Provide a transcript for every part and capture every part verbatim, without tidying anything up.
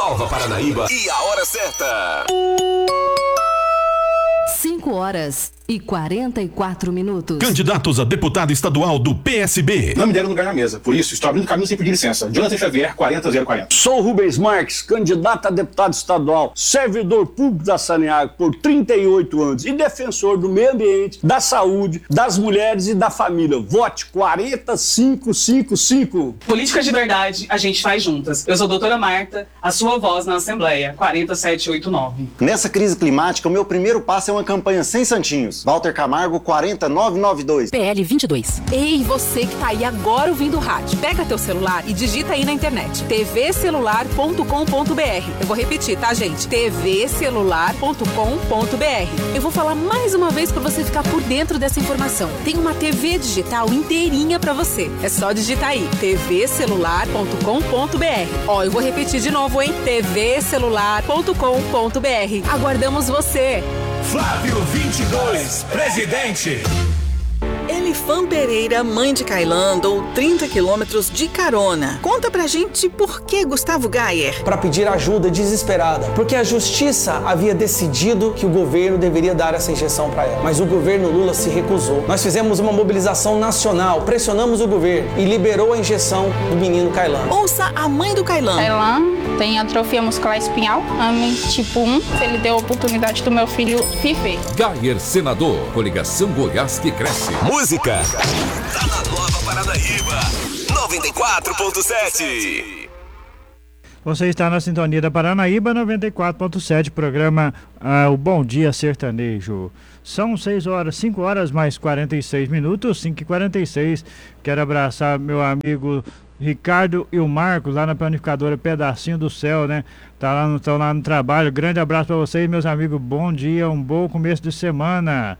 Nova Paranaíba e a hora certa. cinco horas e quarenta e quatro minutos. Candidatos a deputado estadual do P S B. Não me deram lugar na mesa, por isso estou abrindo caminho sem pedir licença. Jonathan Xavier, quarenta zero quarenta. Sou Rubens Marques, candidato a deputado estadual, servidor público da Saneago por trinta e oito anos e defensor do meio ambiente, da saúde, das mulheres e da família. Vote quarenta cinco cinco cinco. Políticas de verdade, a gente faz juntas. Eu sou a doutora Marta, a sua voz na Assembleia, quarenta sete oito nove. Nessa crise climática, o meu primeiro passo é uma campanha sem santinhos. Walter Camargo, quarenta nove nove dois. P L vinte e dois. Ei, você que tá aí agora ouvindo o rádio. Pega teu celular e digita aí na internet. t v celular ponto com ponto b r. Eu vou repetir, tá, gente? t v celular ponto com ponto b r. Eu vou falar mais uma vez para você ficar por dentro dessa informação. Tem uma T V digital inteirinha para você. É só digitar aí. t v celular ponto com ponto b r. Ó, eu vou repetir de novo, hein? t v celular ponto com ponto b r. Aguardamos você. Flávio vinte e dois, presidente. Elifan Pereira, mãe de Kailan, andou trinta quilômetros de carona. Conta pra gente por que Gustavo Gayer. Para pedir ajuda desesperada, porque a justiça havia decidido que o governo deveria dar essa injeção para ela. Mas o governo Lula se recusou. Nós fizemos uma mobilização nacional, pressionamos o governo e liberou a injeção do menino Kailan. Ouça a mãe do Kailan. Kailan tem atrofia muscular espinhal, A M I tipo um. Ele deu a oportunidade do meu filho viver. Gayer, senador, coligação Goiás que cresce. Música. Tá na Nova Paranaíba. noventa e quatro ponto sete. Você está na sintonia da Paranaíba noventa e quatro ponto sete, programa ah, O Bom Dia Sertanejo. São seis horas, cinco horas mais quarenta e seis minutos, cinco e quarenta e seis. Quero abraçar meu amigo Ricardo e o Marcos lá na panificadora Pedacinho do Céu, né? Tá lá no, estão lá no trabalho. Grande abraço para vocês, meus amigos. Bom dia, um bom começo de semana.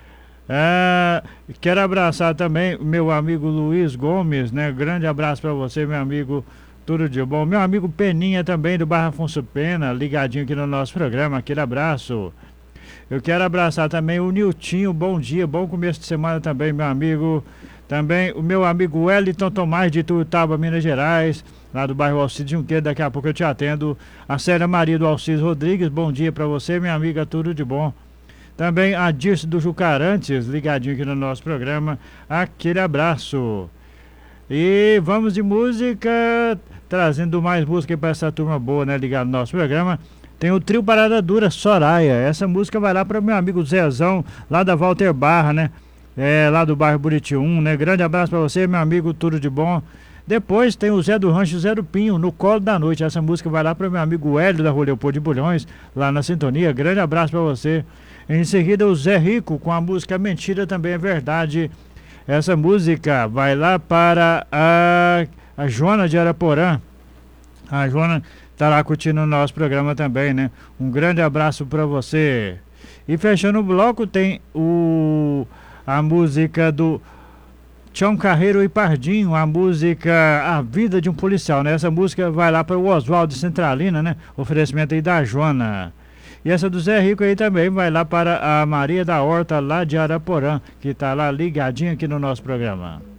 É, quero abraçar também meu amigo Luiz Gomes, né? Grande abraço para você, meu amigo. Tudo de bom. Meu amigo Peninha também do Barra Afonso Pena, ligadinho aqui no nosso programa. Aquele abraço. Eu quero abraçar também o Niltinho. Bom dia, bom começo de semana também, meu amigo. Também o meu amigo Wellington Tomás de Tuiutaba, Minas Gerais, lá do bairro Alcides Junqueira. Daqui a pouco eu te atendo. A Célia Maria do Alcides Rodrigues, bom dia para você, minha amiga, tudo de bom. Também a Dirce do Jucarantes, ligadinho aqui no nosso programa. Aquele abraço. E vamos de música, trazendo mais música para essa turma boa, né, ligado no nosso programa. Tem o trio Parada Dura, Soraya. Essa música vai lá para meu amigo Zezão, lá da Walter Barra, né? É, lá do bairro Buriti um, né? Grande abraço para você, meu amigo, tudo de bom. Depois tem o Zé do Rancho, Zé do Pinho, No Colo da Noite. Essa música vai lá para meu amigo Hélio da Rua Leopoldo de Bulhões, lá na sintonia. Grande abraço para você. Em seguida, o Zé Rico com a música Mentira Também é Verdade. Essa música vai lá para a, a Joana de Araporã. A Joana está lá curtindo o nosso programa também, né? Um grande abraço para você. E fechando o bloco tem o, a música do Tião Carreiro e Pardinho, a música A Vida de um Policial, né? Essa música vai lá para o Oswaldo Centralina, né? Oferecimento aí da Joana. E essa do Zé Rico aí também vai lá para a Maria da Horta, lá de Araporã, que está lá ligadinha aqui no nosso programa.